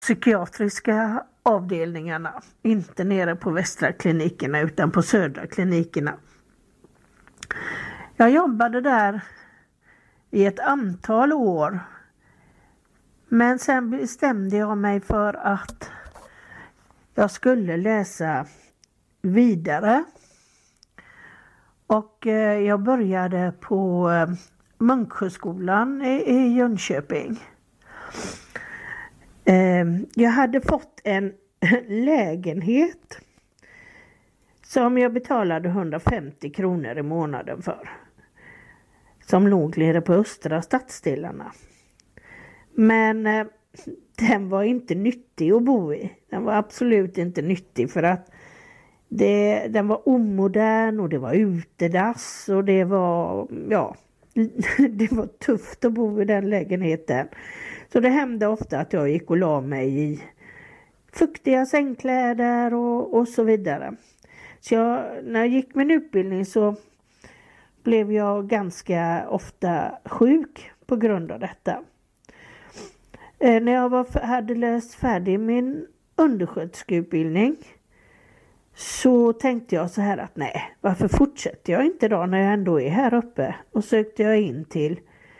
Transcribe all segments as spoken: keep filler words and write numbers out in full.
psykiatriska avdelningarna. Inte nere på västra klinikerna utan på södra klinikerna. Jag jobbade där i ett antal år. Men sen bestämde jag mig för att jag skulle läsa vidare. Och jag började på Munkhögskolan i Jönköping. Jag hade fått en lägenhet som jag betalade hundrafemtio kronor i månaden för. Som låg nere på östra stadsdelarna. Men eh, den var inte nyttig att bo i. Den var absolut inte nyttig för att det, den var omodern och det var utedass och det var, ja, det var tufft att bo i den lägenheten. Så det hände ofta att jag gick och la mig i fuktiga sängkläder och, och så vidare. Så jag, när jag gick min utbildning så blev jag ganska ofta sjuk på grund av detta. Eh, när jag var, hade läst färdig min undersköterskeutbildning så tänkte jag så här att nej, varför fortsätter jag inte då när jag ändå är här uppe? Och sökte jag in till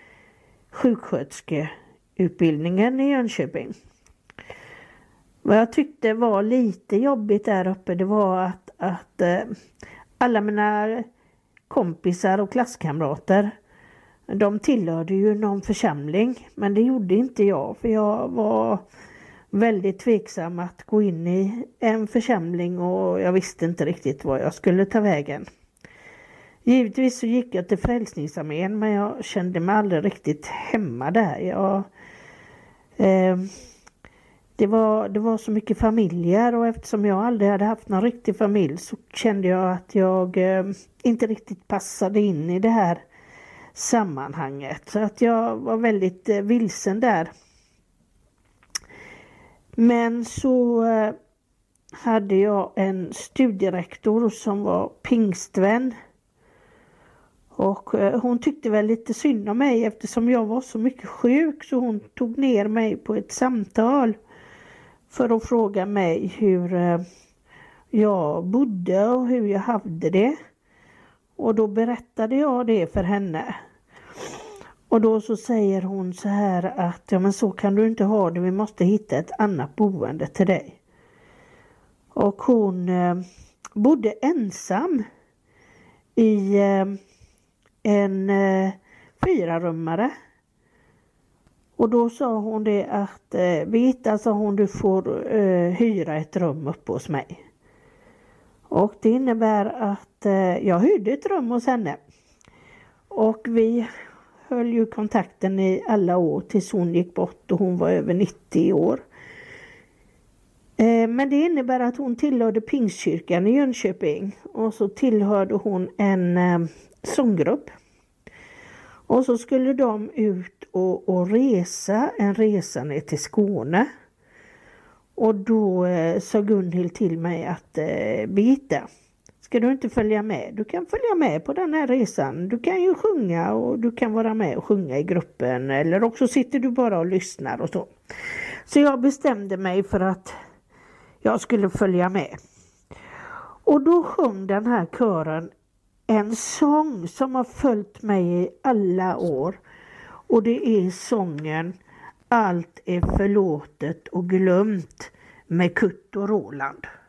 sjuksköterskeutbildningen i Jönköping. Vad jag tyckte var lite jobbigt där uppe, det var att, att eh, alla mina kompisar och klasskamrater, de tillhörde ju någon församling, men det gjorde inte jag, för jag var väldigt tveksam att gå in i en församling och jag visste inte riktigt vad jag skulle ta vägen. Givetvis så gick jag till Frälsningsarmén, men jag kände mig aldrig riktigt hemma där. Jag, eh, det, var, det var så mycket familjer och eftersom jag aldrig hade haft någon riktig familj så kände jag att jag eh, inte riktigt passade in i det här sammanhanget. Så att jag var väldigt eh, vilsen där. Men så eh, hade jag en studierektor som var pingstvän. Och eh, hon tyckte väl lite synd om mig eftersom jag var så mycket sjuk, så hon tog ner mig på ett samtal för att fråga mig hur eh, jag bodde och hur jag hade det. Och då berättade jag det för henne. Och då så säger hon så här att ja, men så kan du inte ha det, vi måste hitta ett annat boende till dig. Och hon eh, bodde ensam i eh, en eh, fyrarummare. Och då sa hon det att eh, Birgitta, sa hon, du får eh, hyra ett rum uppe hos mig. Och det innebär att eh, jag hyrde ett rum hos henne. Och vi höll ju kontakten i alla år tills hon gick bort och hon var över nittio år. Eh, men det innebär att hon tillhörde Pingstkyrkan i Jönköping. Och så tillhörde hon en eh, sånggrupp. Och så skulle de ut och, och resa, en resa ner till Skåne. Och då eh, sa Gunhild till mig att eh, Birgitta, ska du inte följa med? Du kan följa med på den här resan. Du kan ju sjunga och du kan vara med och sjunga i gruppen. Eller också sitter du bara och lyssnar och så. Så jag bestämde mig för att jag skulle följa med. Och då sjöng den här kören en sång som har följt mig i alla år. Och det är sången Allt är förlåtet och glömt med Kurt och Roland.